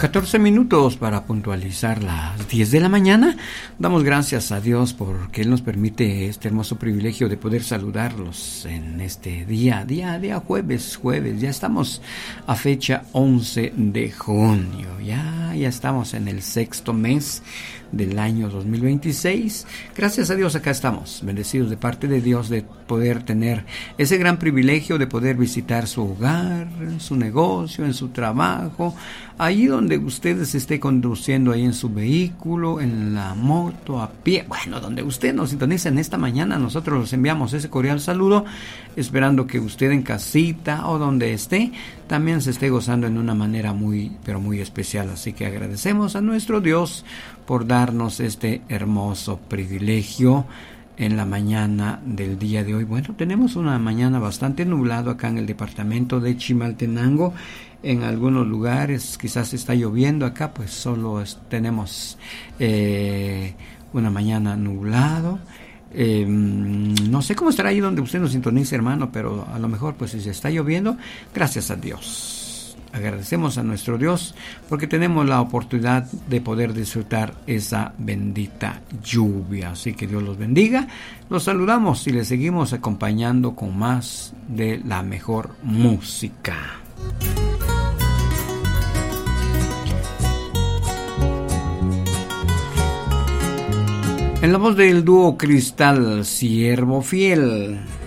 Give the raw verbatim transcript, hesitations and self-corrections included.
catorce minutos para puntualizar las diez de la mañana. Damos gracias a Dios porque Él nos permite este hermoso privilegio de poder saludarlos en este día, día, día jueves, jueves. Ya estamos a fecha once de junio. Ya, ya estamos en el sexto mes del año dos mil veintiséis. Gracias a Dios acá estamos, bendecidos de parte de Dios de poder tener ese gran privilegio de poder visitar su hogar, su negocio, en su trabajo, ahí donde usted se esté conduciendo, ahí en su vehículo, en la moto, a pie, bueno, donde usted nos sintoniza en esta mañana. Nosotros les enviamos ese cordial saludo, esperando que usted en casita o donde esté, también se esté gozando en una manera muy, pero muy especial. Así que agradecemos a nuestro Dios por darnos este hermoso privilegio en la mañana del día de hoy. Bueno, tenemos una mañana bastante nublado acá en el departamento de Chimaltenango. En algunos lugares quizás está lloviendo. Acá pues solo es, tenemos eh, una mañana nublado. Eh, no sé cómo estará ahí donde usted nos sintonice, hermano, pero a lo mejor pues si se está lloviendo, gracias a Dios. Agradecemos a nuestro Dios porque tenemos la oportunidad de poder disfrutar esa bendita lluvia. Así que Dios los bendiga. Los saludamos y les seguimos acompañando con más de la mejor música. En la voz del dúo Cristal, Siervo Fiel.